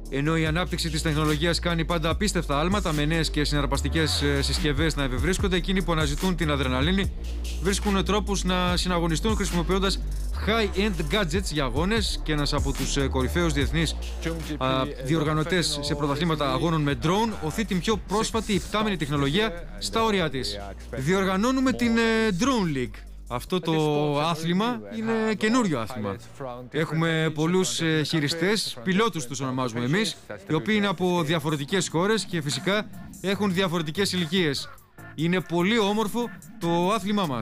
Ενώ η ανάπτυξη της τεχνολογίας κάνει πάντα απίστευτα άλματα με νέες και συναρπαστικές συσκευές να ευευρίσκονται, εκείνοι που αναζητούν την αδρεναλίνη βρίσκουν τρόπους να συναγωνιστούν χρησιμοποιώντας high-end gadgets για αγώνες, και ένας από τους κορυφαίους διεθνείς διοργανωτές σε πρωταθλήματα αγώνων με drone οθεί την πιο πρόσφατη υπτάμενη τεχνολογία στα όρια της. Διοργανώνουμε την Drone League. Αυτό το άθλημα είναι καινούριο άθλημα. Έχουμε πολλούς χειριστές, πιλότους τους ονομάζουμε εμείς, οι οποίοι είναι από διαφορετικές χώρες και φυσικά έχουν διαφορετικές ηλικίες. Είναι πολύ όμορφο το άθλημά μας.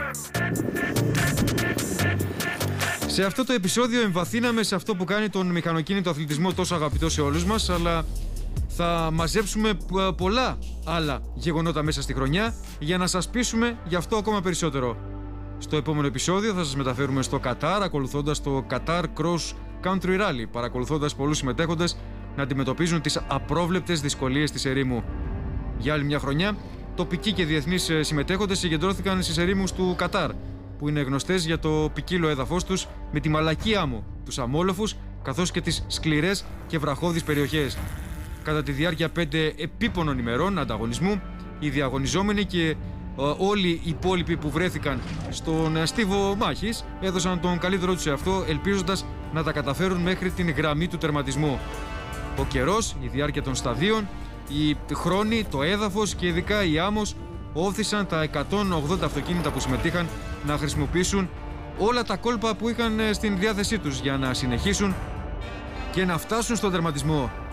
Σε αυτό το επεισόδιο εμβαθύναμε σε αυτό που κάνει τον μηχανοκίνητο αθλητισμό τόσο αγαπητό σε όλους μας, αλλά θα μαζέψουμε πολλά άλλα γεγονότα μέσα στη χρονιά για να σας πείσουμε γι' αυτό ακόμα περισσότερο. Στο επόμενο επεισόδιο θα σας μεταφέρουμε στο Κατάρ, ακολουθώντας το Qatar Cross Country Rally, παρακολουθώντας πολλούς συμμετέχοντες να αντιμετωπίζουν τις απρόβλεπτες δυσκολίες της ερήμου. Για άλλη μια χρονιά, τοπικοί και διεθνείς συμμετέχοντες συγκεντρώθηκαν στις ερήμους του Κατάρ, που είναι γνωστές για το ποικίλο έδαφος τους με τη μαλακή άμμο, τους αμόλοφους, καθώς και τις σκληρές και βραχώδεις περιοχές. Κατά τη διάρκεια 5 επίπονων ημερών ανταγωνισμού, οι διαγωνιζόμενοι και όλοι οι υπόλοιποι που βρέθηκαν στον στίβο μάχης έδωσαν τον καλύτερό τους σε αυτό, ελπίζοντας να τα καταφέρουν μέχρι την γραμμή του τερματισμού. Ο καιρός, η διάρκεια των σταδίων, οι χρόνοι, το έδαφος και ειδικά η άμμος όθησαν τα 180 αυτοκίνητα που συμμετείχαν να χρησιμοποιήσουν όλα τα κόλπα που είχαν στην διάθεσή τους για να συνεχίσουν και να φτάσουν στον τερματισμό.